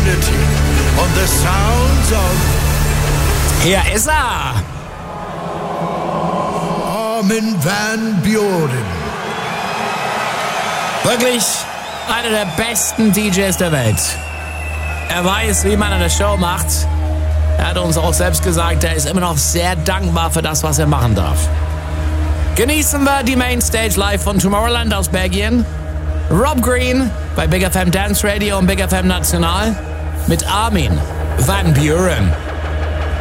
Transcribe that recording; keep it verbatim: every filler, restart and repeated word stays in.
community on the sounds of... Hier ist er! Armin van Buuren. Wirklich einer der besten D Js der Welt. Er weiß, wie man eine Show macht. Er hat uns auch selbst gesagt, er ist immer noch sehr dankbar für das, was er machen darf. Genießen wir die Mainstage live von Tomorrowland aus Belgien. Rob Green bei Big F M Dance Radio und Big F M National mit Armin van Buuren.